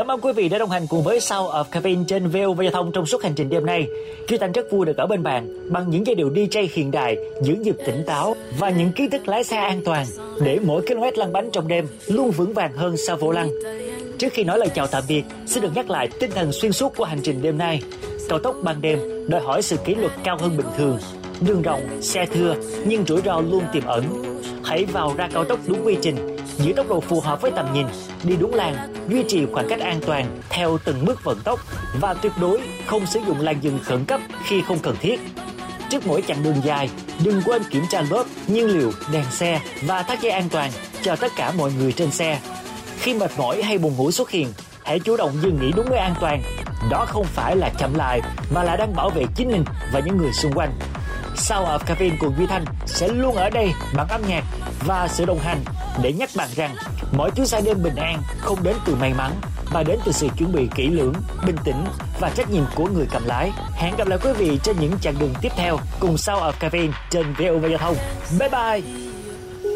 Cảm ơn quý vị đã đồng hành cùng với Sound of Caffeine trên VOV Giao thông trong suốt hành trình đêm nay. Kiều Thành rất vui được ở bên bạn bằng những giai điệu DJ hiện đại, giữ nhịp tỉnh táo và những kiến thức lái xe an toàn để mỗi km lăn bánh trong đêm luôn vững vàng hơn sau vô lăng. Trước khi nói lời chào tạm biệt, xin được nhắc lại tinh thần xuyên suốt của hành trình đêm nay. Cao tốc ban đêm đòi hỏi sự kỷ luật cao hơn bình thường. Đường rộng, xe thưa nhưng rủi ro luôn tiềm ẩn. Hãy vào ra cao tốc đúng quy trình, giữ tốc độ phù hợp với tầm nhìn, đi đúng làn, duy trì khoảng cách an toàn theo từng mức vận tốc và tuyệt đối không sử dụng làn dừng khẩn cấp khi không cần thiết. Trước mỗi chặng đường dài, đừng quên kiểm tra lốp, nhiên liệu, đèn xe và thắt dây an toàn cho tất cả mọi người trên xe. Khi mệt mỏi hay buồn ngủ xuất hiện, hãy chủ động dừng nghỉ đúng nơi an toàn. Đó không phải là chậm lại mà là đang bảo vệ chính mình và những người xung quanh. Sound of Caffeine cùng Duy Thanh sẽ luôn ở đây bằng âm nhạc và sự đồng hành để nhắc bạn rằng mỗi chuyến xe đêm bình an không đến từ may mắn mà đến từ sự chuẩn bị kỹ lưỡng, bình tĩnh và trách nhiệm của người cầm lái. Hẹn gặp lại quý vị trên những chặng đường tiếp theo cùng Sound of Caffeine trên VOV Giao thông. Bye bye.